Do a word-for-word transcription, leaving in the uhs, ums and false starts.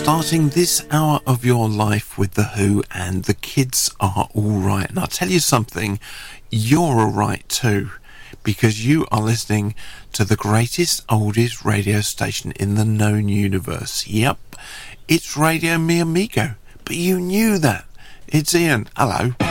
starting this hour of your life with The Who and The Kids Are Alright. And I'll tell you something, you're alright too, because you are listening to the greatest, oldest radio station in the known universe. Yep, it's Radio Mi Amigo, but you knew that. It's Ian. Hello.